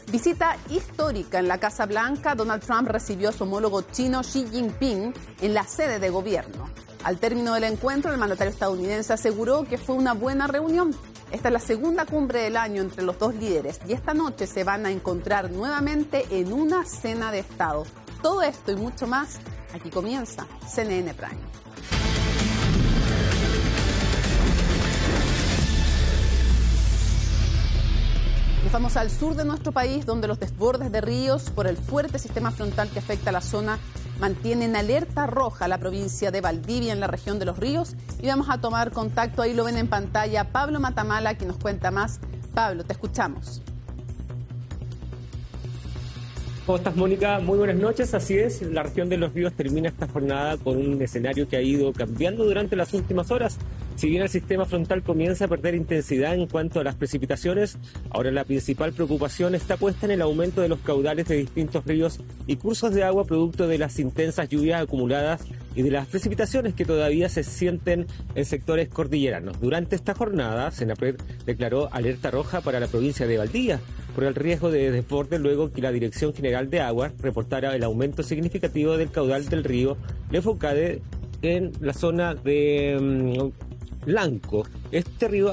Visita histórica en la Casa Blanca. Donald Trump recibió a su homólogo chino Xi Jinping en la sede de gobierno. Al término del encuentro, el mandatario estadounidense aseguró que fue una buena reunión. Esta es la segunda cumbre del año entre los dos líderes y esta noche se van a encontrar nuevamente en una cena de Estado. Todo esto y mucho más, aquí comienza CNN Prime. Nos vamos al sur de nuestro país, donde los desbordes de ríos por el fuerte sistema frontal que afecta a la zona mantienen alerta roja a la provincia de Valdivia en la región de Los Ríos. Y vamos a tomar contacto, ahí lo ven en pantalla, Pablo Matamala, que nos cuenta más. Pablo, te escuchamos. ¿Cómo estás, Mónica? Muy buenas noches. Así es, la región de Los Ríos termina esta jornada con un escenario que ha ido cambiando durante las últimas horas. Si bien el sistema frontal comienza a perder intensidad en cuanto a las precipitaciones, ahora la principal preocupación está puesta en el aumento de los caudales de distintos ríos y cursos de agua producto de las intensas lluvias acumuladas y de las precipitaciones que todavía se sienten en sectores cordilleranos. Durante esta jornada, Senapred declaró alerta roja para la provincia de Valdivia por el riesgo de desborde luego que la Dirección General de Agua reportara el aumento significativo del caudal del río Lefocade en la zona de Lanco. Este río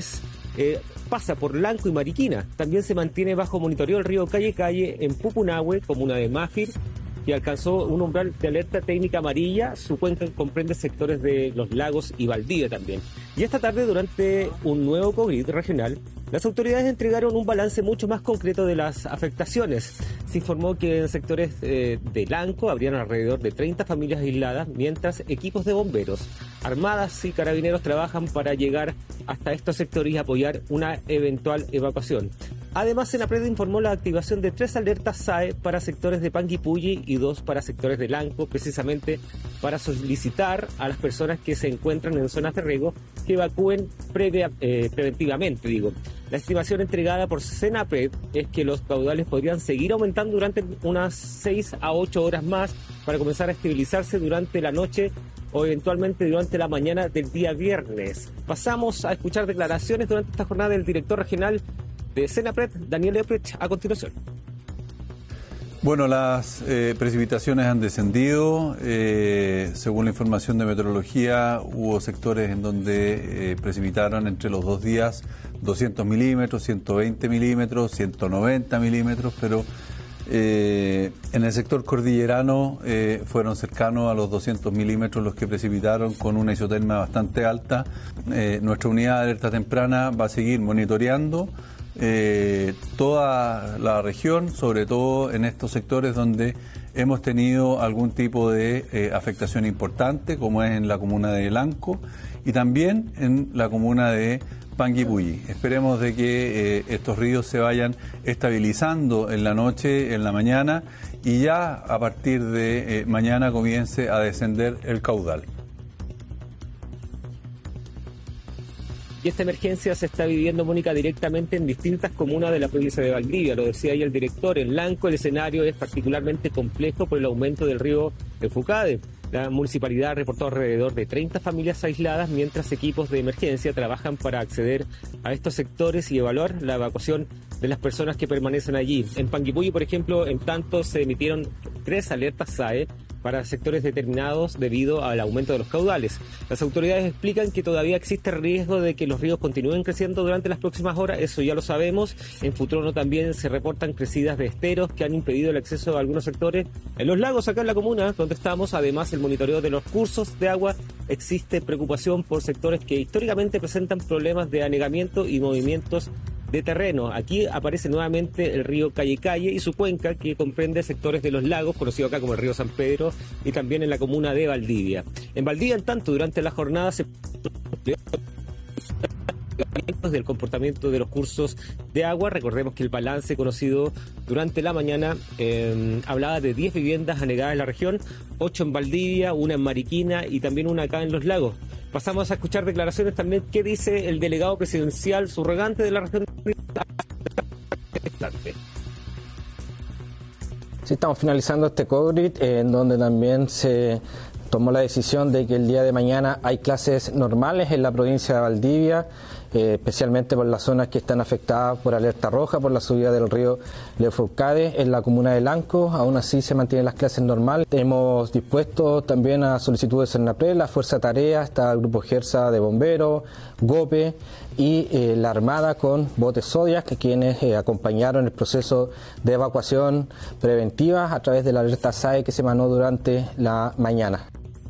pasa por Lanco y Mariquina. También se mantiene bajo monitoreo el río Calle en Pupunahue, comuna de Mafir, que alcanzó un umbral de alerta técnica amarilla. Su cuenca comprende sectores de Los Lagos y Valdivia también. Y esta tarde, durante un nuevo COVID regional, las autoridades entregaron un balance mucho más concreto de las afectaciones. Se informó que en sectores de Lanco habrían alrededor de 30 familias aisladas, mientras equipos de bomberos, armadas y carabineros trabajan para llegar hasta estos sectores y apoyar una eventual evacuación. Además, Senapred informó la activación de 3 alertas SAE para sectores de Panguipulli y 2 para sectores de Lanco, precisamente para solicitar a las personas que se encuentran en zonas de riesgo que evacúen preventivamente. La estimación entregada por Senapred es que los caudales podrían seguir aumentando durante unas 6 a 8 horas más para comenzar a estabilizarse durante la noche o eventualmente durante la mañana del día viernes. Pasamos a escuchar declaraciones durante esta jornada del director regional de Senapred, Daniel Eprecht, a continuación. Bueno, las precipitaciones han descendido. Según la información de meteorología, hubo sectores en donde precipitaron entre los 2 días 200 milímetros, 120 milímetros, 190 milímetros, pero en el sector cordillerano fueron cercanos a los 200 milímetros los que precipitaron, con una isotermia bastante alta. Nuestra unidad de alerta temprana va a seguir monitoreando toda la región, sobre todo en estos sectores donde hemos tenido algún tipo de afectación importante, como es en la comuna de Lanco y también en la comuna de Panguipulli. Esperemos de que estos ríos se vayan estabilizando en la noche, en la mañana, y ya a partir de mañana comience a descender el caudal. Y esta emergencia se está viviendo, Mónica, directamente en distintas comunas de la provincia de Valdivia. Lo decía ahí el director. En Lanco el escenario es particularmente complejo por el aumento del río Lefocade. La municipalidad reportó alrededor de 30 familias aisladas, mientras equipos de emergencia trabajan para acceder a estos sectores y evaluar la evacuación de las personas que permanecen allí. En Panguipulli, por ejemplo, en tanto se emitieron 3 alertas SAE para sectores determinados debido al aumento de los caudales. Las autoridades explican que todavía existe riesgo de que los ríos continúen creciendo durante las próximas horas, eso ya lo sabemos. En Futrono también se reportan crecidas de esteros que han impedido el acceso a algunos sectores. En Los Lagos, acá en la comuna donde estamos, además el monitoreo de los cursos de agua, existe preocupación por sectores que históricamente presentan problemas de anegamiento y movimientos de terreno. Aquí aparece nuevamente el río Calle y su cuenca, que comprende sectores de Los Lagos, conocido acá como el río San Pedro, y también en la comuna de Valdivia. En Valdivia, en tanto, durante la jornada se del comportamiento de los cursos de agua. Recordemos que el balance conocido durante la mañana hablaba de 10 viviendas anegadas en la región, 8 en Valdivia, 1 en Mariquina y también una acá en Los Lagos. Pasamos a escuchar declaraciones también que dice el delegado presidencial subrogante de la región. Sí, estamos finalizando este COVID, en donde también se tomó la decisión de que el día de mañana hay clases normales en la provincia de Valdivia. especialmente por las zonas que están afectadas por alerta roja por la subida del río Leucaucade en la comuna de Lanco. Aún así se mantienen las clases normales. Hemos dispuesto también a solicitudes de Senapred, la Fuerza Tarea, está el Grupo Gersa de Bomberos, GOPE y la Armada con botes Zodiac, quienes acompañaron el proceso de evacuación preventiva a través de la alerta SAE que se emanó durante la mañana.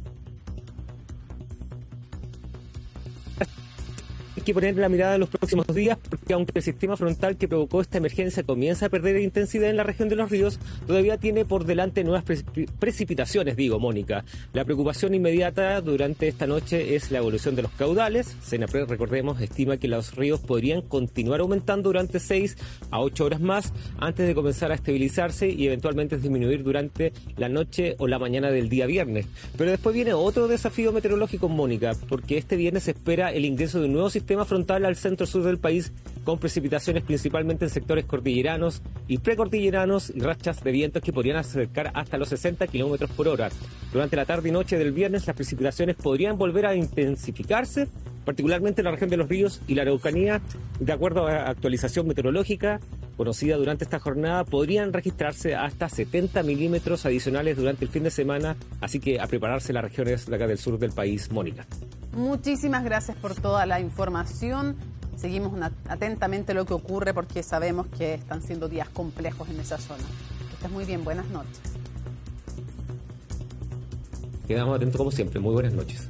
Hay que poner la mirada en los próximos días, porque aunque el sistema frontal que provocó esta emergencia comienza a perder intensidad en la región de Los Ríos, todavía tiene por delante nuevas precipitaciones, Mónica. La preocupación inmediata durante esta noche es la evolución de los caudales. Senapred, recordemos, estima que los ríos podrían continuar aumentando durante 6 a 8 horas más antes de comenzar a estabilizarse y eventualmente disminuir durante la noche o la mañana del día viernes. Pero después viene otro desafío meteorológico, Mónica, porque este viernes se espera el ingreso de un nuevo sistema frontal al centro-sur del país, con precipitaciones principalmente en sectores cordilleranos y precordilleranos y rachas de vientos que podrían acercar hasta los 60 kilómetros por hora. Durante la tarde y noche del viernes, las precipitaciones podrían volver a intensificarse, particularmente en la región de Los Ríos y la Araucanía. De acuerdo a actualización meteorológica conocida durante esta jornada, podrían registrarse hasta 70 milímetros adicionales durante el fin de semana, así que a prepararse las regiones de acá del sur del país, Mónica. Muchísimas gracias por toda la información. Seguimos atentamente lo que ocurre porque sabemos que están siendo días complejos en esa zona. Que estés muy bien, buenas noches. Quedamos atentos como siempre, muy buenas noches.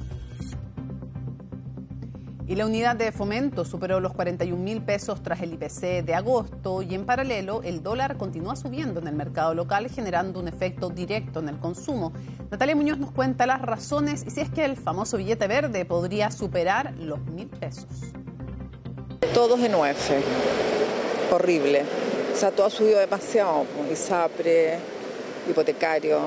Y la unidad de fomento superó los 41.000 pesos tras el IPC de agosto y en paralelo el dólar continúa subiendo en el mercado local, generando un efecto directo en el consumo. Natalia Muñoz nos cuenta las razones y si es que el famoso billete verde podría superar los 1.000 pesos. Todos en UF, horrible. O sea, todo ha subido demasiado, ISAPRE, hipotecario,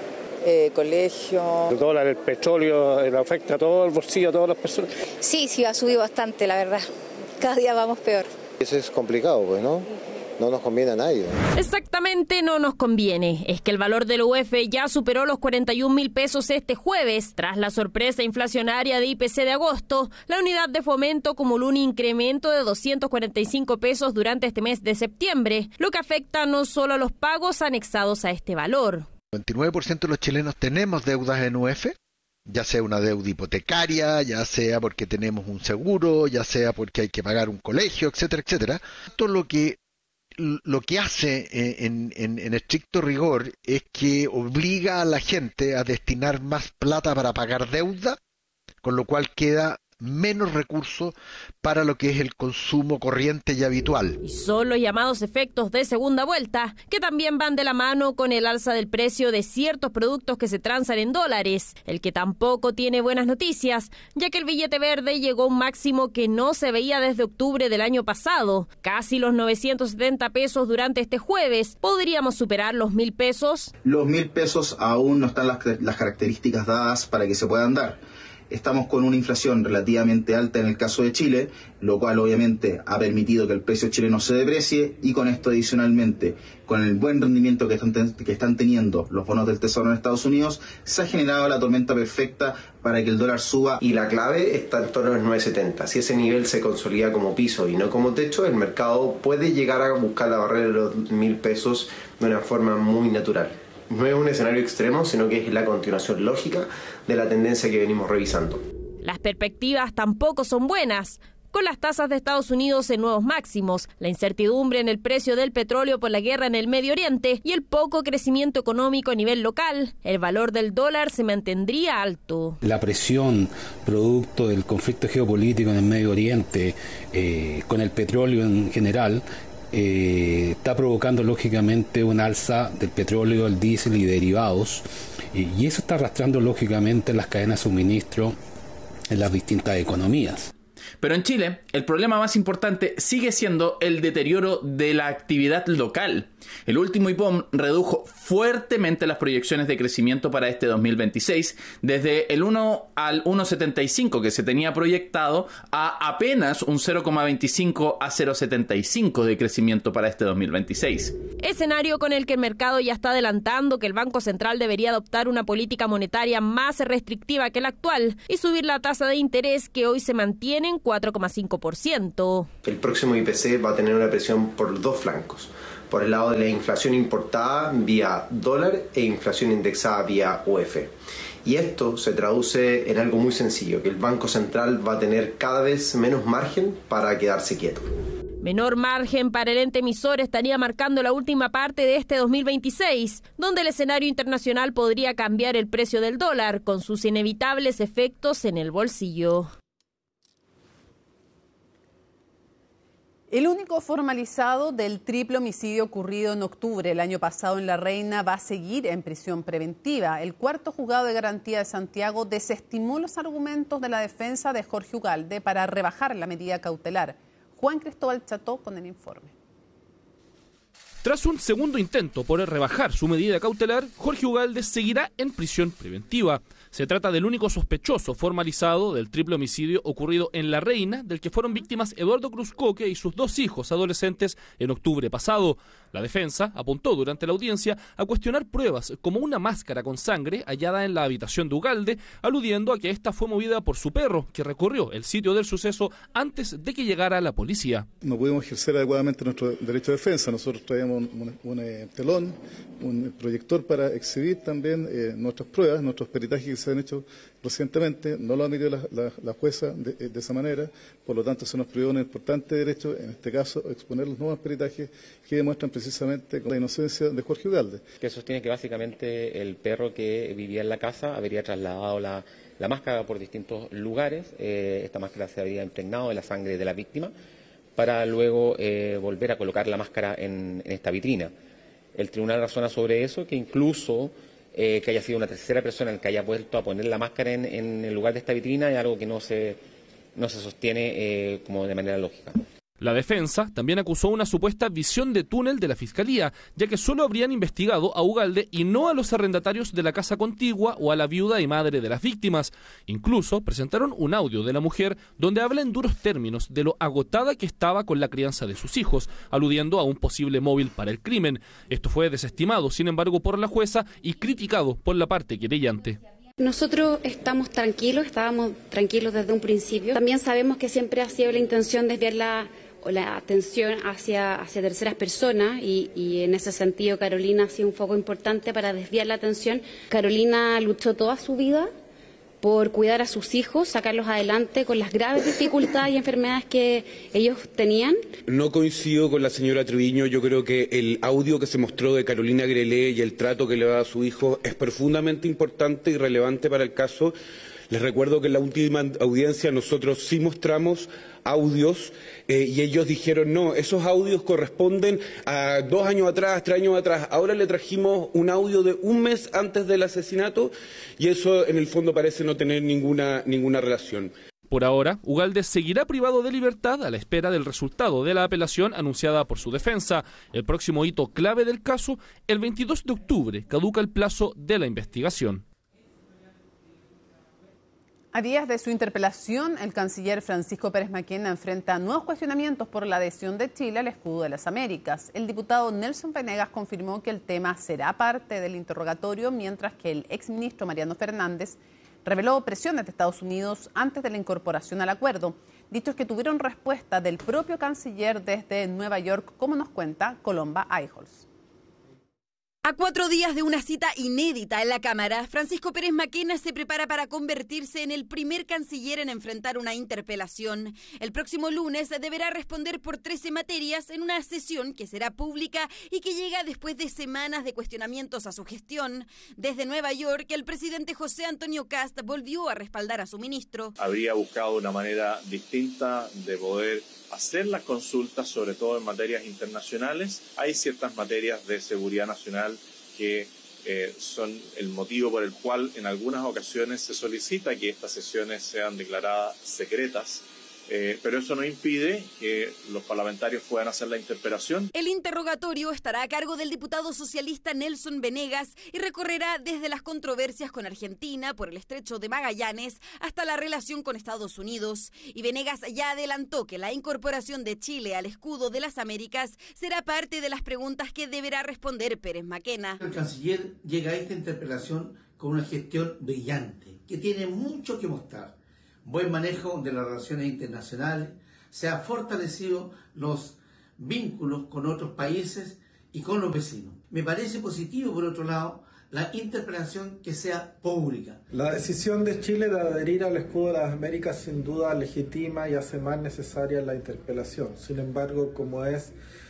colegio. El dólar, el petróleo, afecta a todo el bolsillo, a todas las personas. Sí, ha subido bastante, la verdad. Cada día vamos peor. Eso es complicado, pues, ¿no? No nos conviene a nadie. Exactamente, no nos conviene. Es que el valor del UF ya superó los 41.000 pesos este jueves. Tras la sorpresa inflacionaria de IPC de agosto, la unidad de fomento acumuló un incremento de 245 pesos durante este mes de septiembre, lo que afecta no solo a los pagos anexados a este valor. El 29% de los chilenos tenemos deudas en UF, ya sea una deuda hipotecaria, ya sea porque tenemos un seguro, ya sea porque hay que pagar un colegio, etcétera, etcétera. Todo lo que hace en estricto rigor es que obliga a la gente a destinar más plata para pagar deuda, con lo cual queda menos recursos para lo que es el consumo corriente y habitual. Y son los llamados efectos de segunda vuelta, que también van de la mano con el alza del precio de ciertos productos que se transan en dólares, el que tampoco tiene buenas noticias, ya que el billete verde llegó a un máximo que no se veía desde octubre del año pasado, casi los 970 pesos durante este jueves. ¿Podríamos superar los 1.000 pesos? Los 1.000 pesos aún no están las características dadas para que se puedan dar. Estamos con una inflación relativamente alta en el caso de Chile, lo cual obviamente ha permitido que el precio chileno se deprecie y con esto adicionalmente, con el buen rendimiento que están teniendo los bonos del Tesoro en Estados Unidos, se ha generado la tormenta perfecta para que el dólar suba. Y la clave está en torno a los 9.70. Si ese nivel se consolida como piso y no como techo, el mercado puede llegar a buscar la barrera de los 1.000 pesos de una forma muy natural. No es un escenario extremo, sino que es la continuación lógica de la tendencia que venimos revisando. Las perspectivas tampoco son buenas. Con las tasas de Estados Unidos en nuevos máximos, la incertidumbre en el precio del petróleo por la guerra en el Medio Oriente y el poco crecimiento económico a nivel local, el valor del dólar se mantendría alto. La presión producto del conflicto geopolítico en el Medio Oriente, con el petróleo en general, está provocando lógicamente un alza del petróleo, el diésel y derivados, y eso está arrastrando lógicamente las cadenas de suministro en las distintas economías. Pero en Chile, el problema más importante sigue siendo el deterioro de la actividad local. El último IPOM redujo fuertemente las proyecciones de crecimiento para este 2026, desde el 1 al 1,75 que se tenía proyectado a apenas un 0,25 a 0,75 de crecimiento para este 2026. escenario con el que el mercado ya está adelantando que el Banco Central debería adoptar una política monetaria más restrictiva que la actual y subir la tasa de interés que hoy se mantiene en 4,5%. El próximo IPC va a tener una presión por dos flancos. Por el lado de la inflación importada vía dólar e inflación indexada vía UF. Y esto se traduce en algo muy sencillo, que el Banco Central va a tener cada vez menos margen para quedarse quieto. Menor margen para el ente emisor estaría marcando la última parte de este 2026, donde el escenario internacional podría cambiar el precio del dólar con sus inevitables efectos en el bolsillo. El único formalizado del triple homicidio ocurrido en octubre el año pasado en La Reina va a seguir en prisión preventiva. El cuarto juzgado de garantía de Santiago desestimó los argumentos de la defensa de Jorge Ugalde para rebajar la medida cautelar. Juan Cristóbal Cható con el informe. Tras un segundo intento por rebajar su medida cautelar, Jorge Ugalde seguirá en prisión preventiva. Se trata del único sospechoso formalizado del triple homicidio ocurrido en La Reina, del que fueron víctimas Eduardo Cruzcoque y sus dos hijos adolescentes en octubre pasado. La defensa apuntó durante la audiencia a cuestionar pruebas como una máscara con sangre hallada en la habitación de Ugalde, aludiendo a que esta fue movida por su perro, que recorrió el sitio del suceso antes de que llegara la policía. No pudimos ejercer adecuadamente nuestro derecho de defensa. Nosotros traíamos un telón, un proyector para exhibir también nuestras pruebas, nuestros peritajes que se han hecho recientemente. No lo ha admitido la jueza de esa manera, por lo tanto se nos privó un importante derecho, en este caso, a exponer los nuevos peritajes que demuestran precisamente la inocencia de Jorge Ugalde. Que sostiene que básicamente el perro que vivía en la casa habría trasladado la máscara por distintos lugares. Esta máscara se habría impregnado de la sangre de la víctima para luego volver a colocar la máscara en esta vitrina. El tribunal razona sobre eso, que incluso que haya sido una tercera persona el que haya vuelto a poner la máscara en el lugar de esta vitrina es algo que no se sostiene como de manera lógica. La defensa también acusó una supuesta visión de túnel de la Fiscalía, ya que solo habrían investigado a Ugalde y no a los arrendatarios de la casa contigua o a la viuda y madre de las víctimas. Incluso presentaron un audio de la mujer donde habla en duros términos de lo agotada que estaba con la crianza de sus hijos, aludiendo a un posible móvil para el crimen. Esto fue desestimado, sin embargo, por la jueza y criticado por la parte querellante. Nosotros estábamos tranquilos desde un principio. También sabemos que siempre ha sido la intención desviar la atención hacia terceras personas y en ese sentido Carolina ha sido un foco importante para desviar la atención. Carolina luchó toda su vida por cuidar a sus hijos, sacarlos adelante con las graves dificultades y enfermedades que ellos tenían. No coincido con la señora Treviño. Yo creo que el audio que se mostró de Carolina Grelé y el trato que le da a su hijo es profundamente importante y relevante para el caso. Les recuerdo que en la última audiencia nosotros sí mostramos audios y ellos dijeron no, esos audios corresponden a 2 años atrás, 3 años atrás. Ahora le trajimos un audio de un mes antes del asesinato y eso en el fondo parece no tener ninguna relación. Por ahora, Ugalde seguirá privado de libertad a la espera del resultado de la apelación anunciada por su defensa. El próximo hito clave del caso, el 22 de octubre, caduca el plazo de la investigación. A días de su interpelación, el canciller Francisco Pérez Mackenna enfrenta nuevos cuestionamientos por la adhesión de Chile al Escudo de las Américas. El diputado Nelson Venegas confirmó que el tema será parte del interrogatorio, mientras que el exministro Mariano Fernández reveló presiones de Estados Unidos antes de la incorporación al acuerdo. Dichos que tuvieron respuesta del propio canciller desde Nueva York, como nos cuenta Colomba Eichholz. A 4 días de una cita inédita en la Cámara, Francisco Pérez Mackenna se prepara para convertirse en el primer canciller en enfrentar una interpelación. El próximo lunes deberá responder por 13 materias en una sesión que será pública y que llega después de semanas de cuestionamientos a su gestión. Desde Nueva York, el presidente José Antonio Kast volvió a respaldar a su ministro. Habría buscado una manera distinta de poder hacer las consultas, sobre todo en materias internacionales. Hay ciertas materias de seguridad nacional que son el motivo por el cual en algunas ocasiones se solicita que estas sesiones sean declaradas secretas Pero eso no impide que los parlamentarios puedan hacer la interpelación. El interrogatorio estará a cargo del diputado socialista Nelson Venegas y recorrerá desde las controversias con Argentina por el estrecho de Magallanes hasta la relación con Estados Unidos. Y Venegas ya adelantó que la incorporación de Chile al escudo de las Américas será parte de las preguntas que deberá responder Pérez Mackenna. El canciller llega a esta interpelación con una gestión brillante, que tiene mucho que mostrar. Buen manejo de las relaciones internacionales, se han fortalecido los vínculos con otros países y con los vecinos. Me parece positivo, por otro lado, la interpelación que sea pública. La decisión de Chile de adherir al escudo de las Américas sin duda legitima y hace más necesaria la interpelación. Sin embargo, como es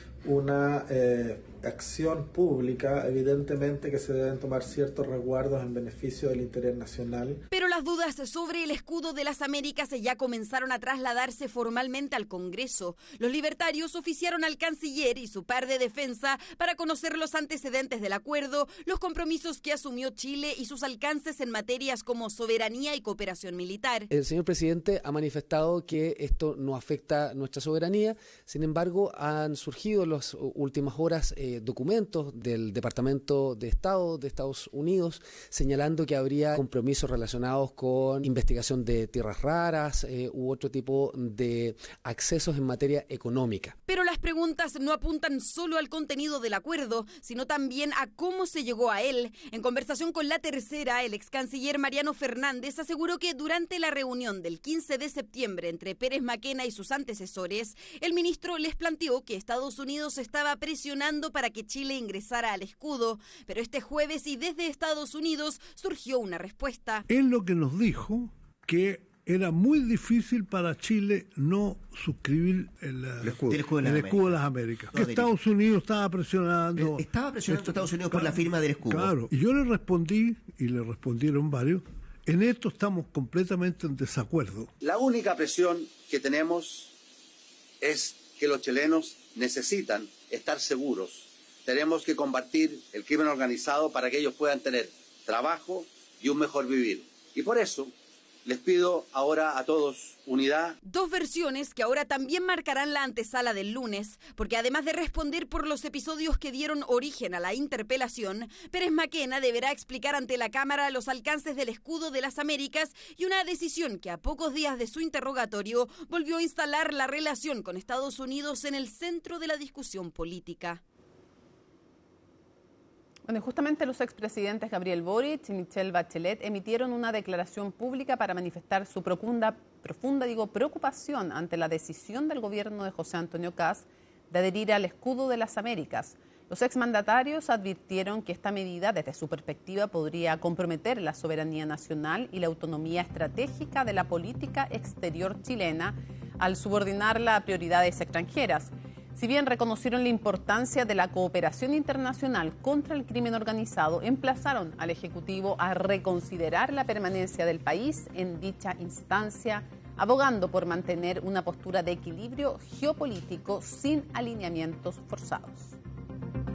una acción pública, evidentemente que se deben tomar ciertos resguardos en beneficio del interés nacional. Pero las dudas sobre el escudo de las Américas ya comenzaron a trasladarse formalmente al Congreso. Los libertarios oficiaron al canciller y su par de defensa para conocer los antecedentes del acuerdo, los compromisos que asumió Chile y sus alcances en materias como soberanía y cooperación militar. El señor presidente ha manifestado que esto no afecta nuestra soberanía, sin embargo han surgido en las últimas horas documentos del Departamento de Estado de Estados Unidos señalando que habría compromisos relacionados con investigación de tierras raras u otro tipo de accesos en materia económica. Pero las preguntas no apuntan solo al contenido del acuerdo, sino también a cómo se llegó a él. En conversación con La Tercera, el ex canciller Mariano Fernández aseguró que durante la reunión del 15 de septiembre entre Pérez Mackenna y sus antecesores, el ministro les planteó que Estados Unidos estaba presionando para que Chile ingresara al escudo, pero este jueves y desde Estados Unidos surgió una respuesta. Él lo que nos dijo que era muy difícil para Chile no suscribir el escudo de las Américas. Que Estados Unidos estaba presionando. Estaba presionando a Estados Unidos por la firma del escudo. Claro, y yo le respondí, y le respondieron varios, en esto estamos completamente en desacuerdo. La única presión que tenemos es que los chilenos necesitan estar seguros. Tenemos que combatir el crimen organizado para que ellos puedan tener trabajo y un mejor vivir. Y por eso les pido ahora a todos unidad. Dos versiones que ahora también marcarán la antesala del lunes, porque además de responder por los episodios que dieron origen a la interpelación, Pérez Mackenna deberá explicar ante la Cámara los alcances del escudo de las Américas y una decisión que a pocos días de su interrogatorio volvió a instalar la relación con Estados Unidos en el centro de la discusión política. Bueno, justamente los expresidentes Gabriel Boric y Michelle Bachelet emitieron una declaración pública para manifestar su profunda preocupación ante la decisión del gobierno de José Antonio Kast de adherir al escudo de las Américas. Los exmandatarios advirtieron que esta medida, desde su perspectiva, podría comprometer la soberanía nacional y la autonomía estratégica de la política exterior chilena al subordinarla a prioridades extranjeras. Si bien reconocieron la importancia de la cooperación internacional contra el crimen organizado, emplazaron al Ejecutivo a reconsiderar la permanencia del país en dicha instancia, abogando por mantener una postura de equilibrio geopolítico sin alineamientos forzados.